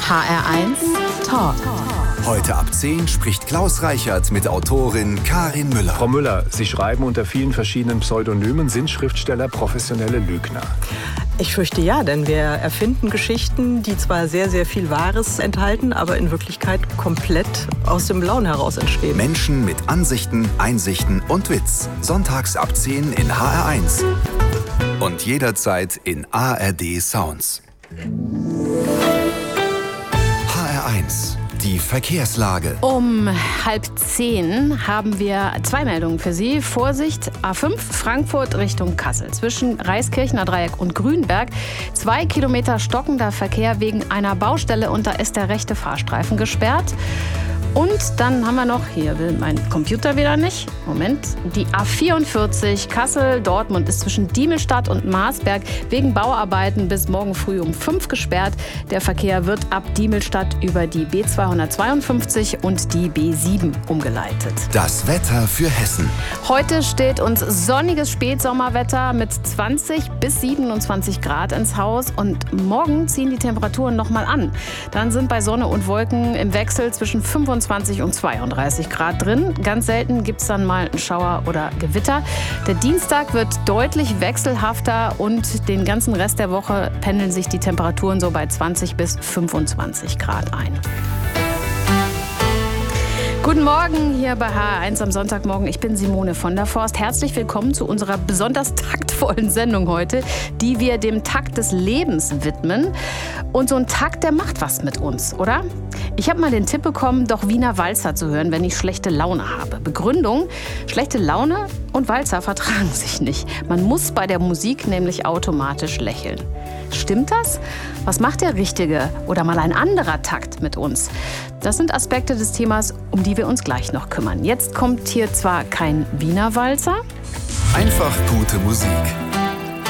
HR1 Talk. Heute ab 10 spricht Klaus Reichert mit Autorin Karin Müller. Frau Müller, Sie schreiben unter vielen verschiedenen Pseudonymen, sind Schriftsteller professionelle Lügner? Ich fürchte ja, denn wir erfinden Geschichten, die zwar sehr, sehr viel Wahres enthalten, aber in Wirklichkeit komplett aus dem Blauen heraus entstehen. Menschen mit Ansichten, Einsichten und Witz. Sonntags ab 10 in HR1. Und jederzeit in ARD Sounds. HR1. Die Verkehrslage. Um 9:30 haben wir 2 Meldungen für Sie. Vorsicht, A5 Frankfurt Richtung Kassel. Zwischen Reiskirchner Dreieck und Grünberg 2 Kilometer stockender Verkehr wegen einer Baustelle und da ist der rechte Fahrstreifen gesperrt. Und dann haben wir noch, hier will mein Computer wieder nicht, Moment, die A44 Kassel-Dortmund ist zwischen Diemelstadt und Marsberg wegen Bauarbeiten bis morgen früh um 5 gesperrt. Der Verkehr wird ab Diemelstadt über die B252 und die B7 umgeleitet. Das Wetter für Hessen. Heute steht uns sonniges Spätsommerwetter mit 20 bis 27 Grad ins Haus und morgen ziehen die Temperaturen noch mal an. Dann sind bei Sonne und Wolken im Wechsel zwischen 25 und 32 Grad drin. Ganz selten gibt es dann mal einen Schauer oder Gewitter. Der Dienstag wird deutlich wechselhafter und den ganzen Rest der Woche pendeln sich die Temperaturen so bei 20 bis 25 Grad ein. Guten Morgen hier bei HR1 am Sonntagmorgen. Ich bin Simone von der Forst. Herzlich willkommen zu unserer besonders taktvollen Sendung heute, die wir dem Takt des Lebens widmen. Und so ein Takt, der macht was mit uns, oder? Ich habe mal den Tipp bekommen, doch Wiener Walzer zu hören, wenn ich schlechte Laune habe. Begründung: schlechte Laune und Walzer vertragen sich nicht. Man muss bei der Musik nämlich automatisch lächeln. Stimmt das? Was macht der richtige oder mal ein anderer Takt mit uns? Das sind Aspekte des Themas, um die wir uns gleich noch kümmern. Jetzt kommt hier zwar kein Wiener Walzer, Einfach gute Musik.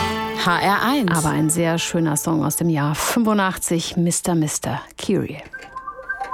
HR1, aber ein sehr schöner Song aus dem Jahr 85, Mr. Kyrie.